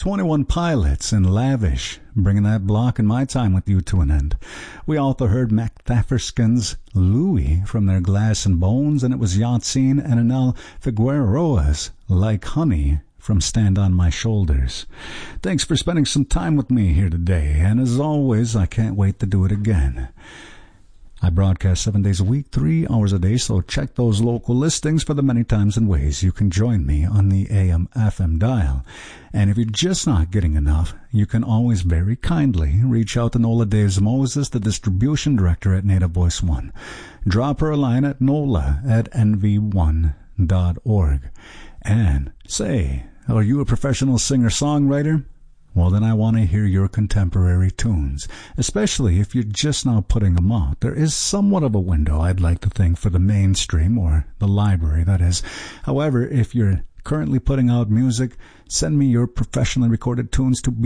21 Pilots and Lavish, bringing that block in my time with you to an end. We also heard McThafferskin's Louie from their Glass and Bones, and it was Yatzine and Anel Figueroa's Like Honey from Stand on My Shoulders. Thanks for spending some time with me here today, and as always, I can't wait to do it again. I broadcast 7 days a week, 3 hours a day, so check those local listings for the many times and ways you can join me on the AM/FM dial. And if you're just not getting enough, you can always very kindly reach out to Nola Daves Moses, the distribution director at Native Voice One. Drop her a line at nola@nv1.org. And say, are you a professional singer-songwriter? Well, then I want to hear your contemporary tunes, especially if you're just now putting them out. There is somewhat of a window, I'd like to think, for the mainstream, or the library, that is. However, if you're currently putting out music, send me your professionally recorded tunes to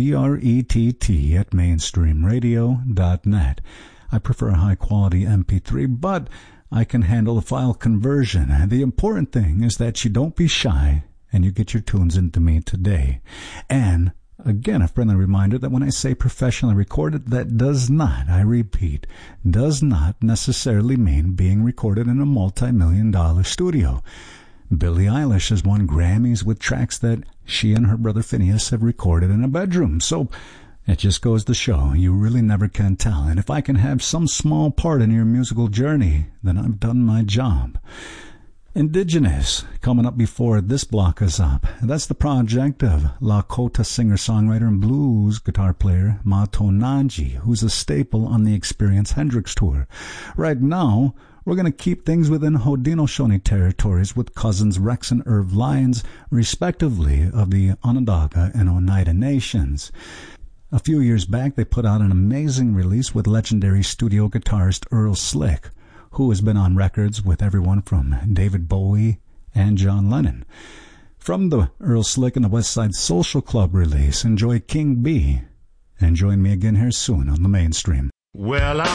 brett@mainstreamradio.net. I prefer a high-quality MP3, but I can handle the file conversion. The important thing is that you don't be shy and you get your tunes into me today. And again, a friendly reminder that when I say professionally recorded, that does not, I repeat, does not necessarily mean being recorded in a multi-million-dollar studio. Billie Eilish has won Grammys with tracks that she and her brother Phineas have recorded in a bedroom. So it just goes to show you really never can tell. And if I can have some small part in your musical journey, then I've done my job. Indigenous, coming up before this block is up. That's the project of Lakota singer-songwriter and blues guitar player Mato Naji, who's a staple on the Experience Hendrix tour. Right now, we're going to keep things within Haudenosaunee territories with cousins Rex and Irv Lyons, respectively, of the Onondaga and Oneida nations. A few years back, they put out an amazing release with legendary studio guitarist Earl Slick, who has been on records with everyone from David Bowie and John Lennon. From the Earl Slick and the West Side Social Club release, enjoy King B. And join me again here soon on the Mainstream. Well,